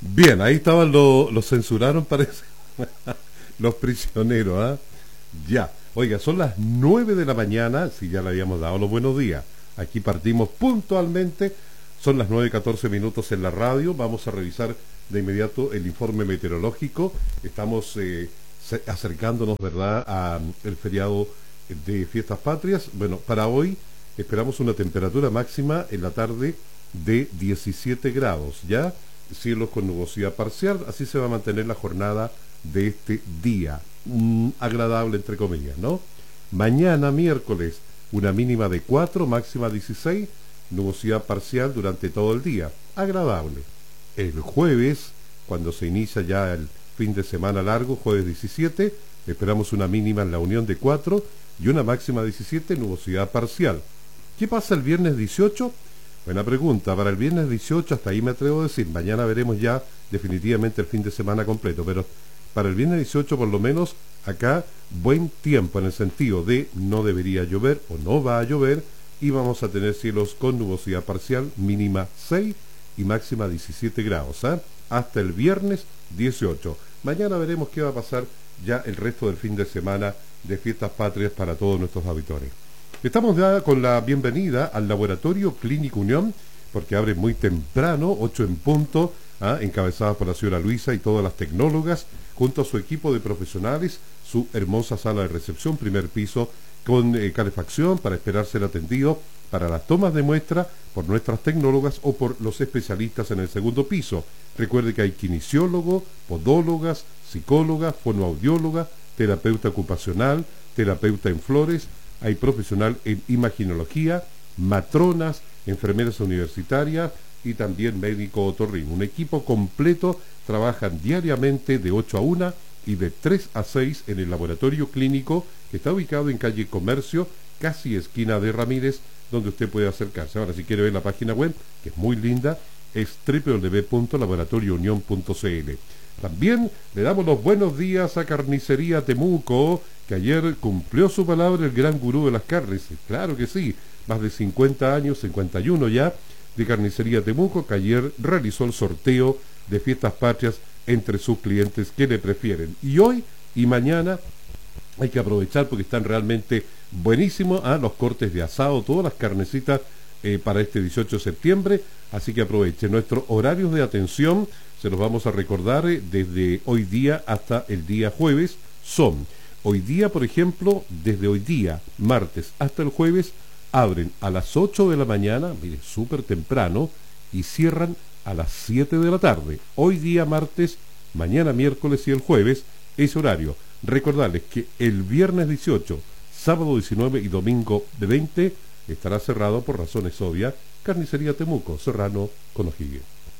Bien, ahí estaban los censuraron, parece. Los prisioneros, ¿ah? Ya. Oiga, son las 9 de la mañana, si ya le habíamos dado los buenos días. Aquí partimos puntualmente, son las 9:14 en la radio. Vamos a revisar de inmediato el informe meteorológico. Estamos acercándonos, ¿verdad?, a el feriado de Fiestas Patrias. Bueno, para hoy esperamos una temperatura máxima en la tarde de 17 grados, ¿ya? Cielos con nubosidad parcial, así se va a mantener la jornada de este día, agradable entre comillas, ¿no? Mañana miércoles, una mínima de 4, máxima 16, nubosidad parcial durante todo el día, agradable. El jueves, cuando se inicia ya el fin de semana largo, jueves 17, esperamos una mínima en la Unión de 4 y una máxima 17, nubosidad parcial. ¿Qué pasa el viernes 18? Buena pregunta. Para el viernes 18, hasta ahí me atrevo a decir, mañana veremos ya definitivamente el fin de semana completo, pero para el viernes 18 por lo menos acá buen tiempo en el sentido de no debería llover o no va a llover y vamos a tener cielos con nubosidad parcial, mínima 6 y máxima 17 grados, ¿eh? Hasta el viernes 18. Mañana veremos qué va a pasar ya el resto del fin de semana de Fiestas Patrias para todos nuestros auditores. Estamos ya con la bienvenida al Laboratorio Clínico Unión, porque abre muy temprano, 8 en punto, encabezada por la señora Luisa y todas las tecnólogas, junto a su equipo de profesionales, su hermosa sala de recepción, primer piso, con calefacción para esperar ser atendido para las tomas de muestra por nuestras tecnólogas o por los especialistas en el segundo piso. Recuerde que hay kinesiólogo, podólogas, psicóloga, fonoaudióloga, terapeuta ocupacional, terapeuta en flores, hay profesional en imaginología, matronas, enfermeras universitarias y también médico otorrino. Un equipo completo, trabajan diariamente de 8 a 1 y de 3 a 6 en el laboratorio clínico que está ubicado en calle Comercio, casi esquina de Ramírez, donde usted puede acercarse. Ahora, si quiere ver la página web, que es muy linda, es www.laboratoriounión.cl. También le damos los buenos días a Carnicería Temuco, que ayer cumplió su palabra el gran gurú de las carnes. Claro que sí, más de 50 años, 51 ya, de Carnicería Temuco, que ayer realizó el sorteo de Fiestas Patrias entre sus clientes que le prefieren. Y hoy y mañana hay que aprovechar porque están realmente buenísimos los cortes de asado, todas las carnecitas para este 18 de septiembre, así que aprovechen. Nuestros horarios de atención, se los vamos a recordar desde hoy día hasta el día jueves, son, hoy día por ejemplo, desde hoy día, martes hasta el jueves, abren a las 8 de la mañana, mire, súper temprano, y cierran a las 7 de la tarde. Hoy día martes, mañana miércoles y el jueves, ese horario. Recordarles que el viernes 18, sábado 19 y domingo de 20 estará cerrado por razones obvias, Carnicería Temuco, Serrano con O'Higgins.